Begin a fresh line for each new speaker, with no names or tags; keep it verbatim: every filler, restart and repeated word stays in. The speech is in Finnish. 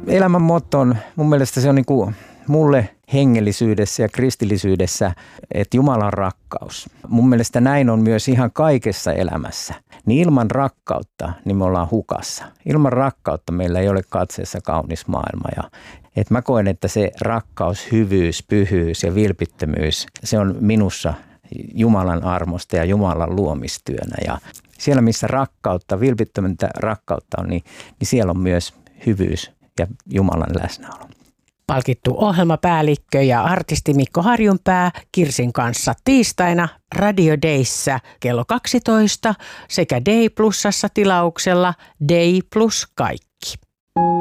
elämän motto on, mun mielestä se on niin kuin mulle hengellisyydessä ja kristillisyydessä, että Jumalan rakkaus. Mun mielestä näin on myös ihan kaikessa elämässä. Niin ilman rakkautta, niin me ollaan hukassa. Ilman rakkautta meillä ei ole katseessa kaunis maailma. Ja, et mä koen, että se rakkaus, hyvyys, pyhyys ja vilpittömyys, se on minussa Jumalan armosta ja Jumalan luomistyönä. Ja siellä, missä rakkautta, vilpittömyyttä rakkautta on, niin, niin siellä on myös hyvyys ja Jumalan läsnäolo.
Palkittu ohjelmapäällikkö ja artisti Mikko Harjunpää Kirsin kanssa tiistaina Radio Dayssä kello kaksitoista sekä Day Plusassa tilauksella Day Plus kaikki.